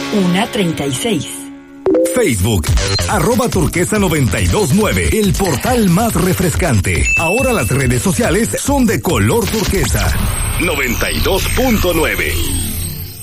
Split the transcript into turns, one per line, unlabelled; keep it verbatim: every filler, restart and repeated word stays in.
una treinta y seis.
Facebook, arroba turquesa noventa y dos nueve, el portal más refrescante. Ahora las redes sociales son de color turquesa. noventa y dos punto nueve.